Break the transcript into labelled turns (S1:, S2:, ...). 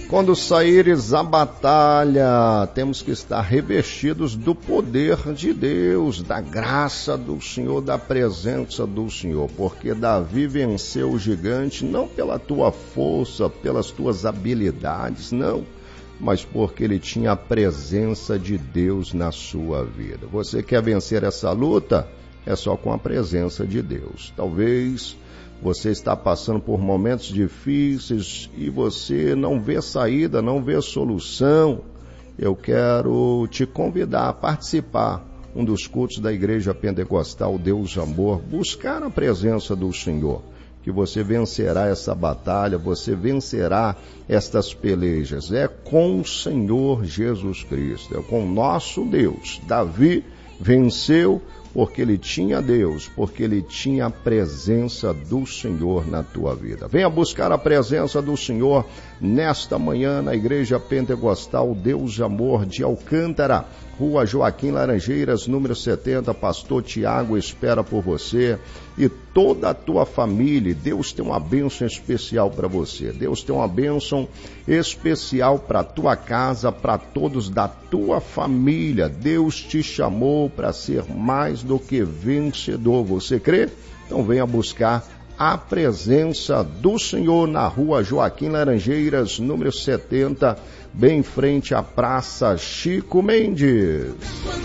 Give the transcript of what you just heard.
S1: Quando saíres à batalha, temos que estar revestidos do poder de Deus, da graça do Senhor, da presença do Senhor, porque Davi venceu o gigante não pela tua força, pelas tuas habilidades, não, mas porque ele tinha a presença de Deus na sua vida. Você quer vencer essa luta? É só com a presença de Deus. Talvez você está passando por momentos difíceis e você não vê saída, não vê solução. Eu quero te convidar a participar um dos cultos da Igreja Pentecostal Deus Amor, buscar a presença do Senhor, que você vencerá essa batalha, você vencerá estas pelejas. É com o Senhor Jesus Cristo, é com o nosso Deus. Davi venceu porque ele tinha Deus, porque ele tinha a presença do Senhor na tua vida. Venha buscar a presença do Senhor nesta manhã na Igreja Pentecostal Deus Amor de Alcântara, Rua Joaquim Laranjeiras, número 70, Pastor Tiago espera por você e toda a tua família. Deus tem uma bênção especial para você. Deus tem uma bênção especial para a tua casa, para todos da tua família. Deus te chamou para ser mais do que vencedor. Você crê? Então venha buscar a presença do Senhor na Rua Joaquim Laranjeiras, número 70, bem em frente à Praça Chico Mendes.